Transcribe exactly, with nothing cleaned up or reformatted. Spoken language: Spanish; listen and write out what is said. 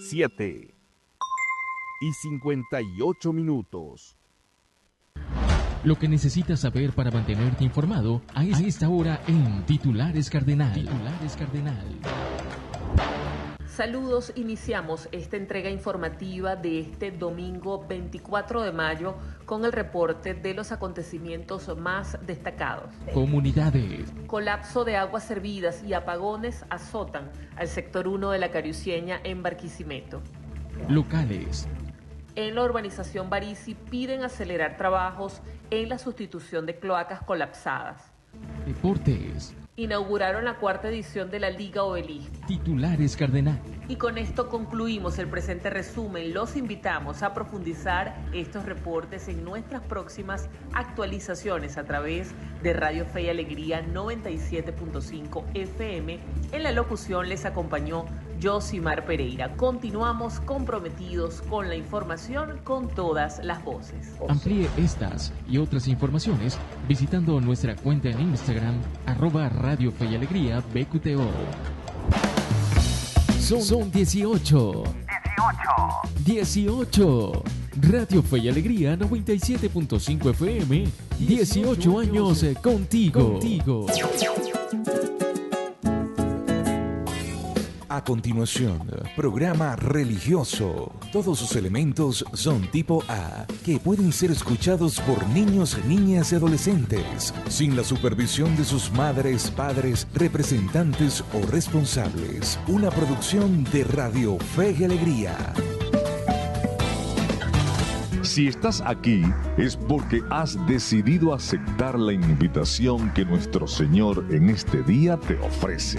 siete y cincuenta y ocho minutos. Lo que necesitas saber para mantenerte informado a esta hora en Titulares Cardenal. Titulares Cardenal. Saludos, iniciamos esta entrega informativa de este domingo veinticuatro de mayo con el reporte de los acontecimientos más destacados. Comunidades. Colapso de aguas servidas y apagones azotan al sector uno de la Cariuceña en Barquisimeto. Locales. En la urbanización Barisi piden acelerar trabajos en la sustitución de cloacas colapsadas. Deportes. Inauguraron la cuarta edición de la Liga Obelisco. Titulares Cardenal. Y con esto concluimos el presente resumen. Los invitamos a profundizar estos reportes en nuestras próximas actualizaciones a través de Radio Fe y Alegría noventa y siete punto cinco F M. En la locución les acompañó Josimar Pereira. Continuamos comprometidos con la información con todas las voces. Amplíe estas y otras informaciones visitando nuestra cuenta en Instagram, arroba Radio Fe y Alegría B Q T O. Son, son dieciocho. dieciocho. Radio Fe y Alegría noventa y siete punto cinco F M. dieciocho años contigo. contigo. A continuación, programa religioso. Todos sus elementos son tipo A, que pueden ser escuchados por niños, niñas y adolescentes, sin la supervisión de sus madres, padres, representantes o responsables. Una producción de Radio Fe y Alegría. Si estás aquí es porque has decidido aceptar la invitación que nuestro Señor en este día te ofrece.